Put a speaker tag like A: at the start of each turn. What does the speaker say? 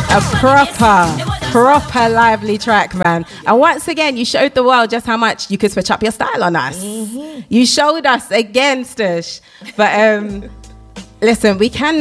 A: A proper lively track, man. And once again, you showed the world just how much you could switch up your style on us. You showed us again, Stush. But listen, we can